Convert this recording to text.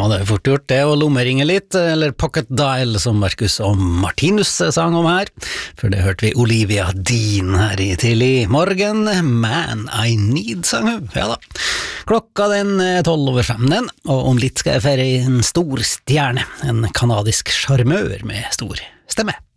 det er fort gjort det å lommeringe litt, eller pocket dial som Marcus og Martinus sang om her, for det hørte vi Olivia Dean her i tidlig morgen. Man I Need, sang hun, ja da. Klokka den 12:05 den, og om litt skal jeg feire en stor stjerne, en kanadisk charmør med stor stemme.